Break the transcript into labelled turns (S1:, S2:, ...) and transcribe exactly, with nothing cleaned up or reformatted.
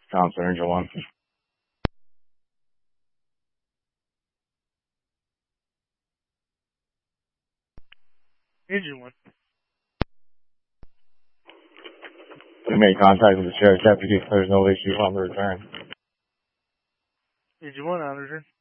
S1: Thompson, Angel one.
S2: Angel one.
S1: We made contact with the sheriff's deputy. There's no issue on the return.
S2: Angel one, on return.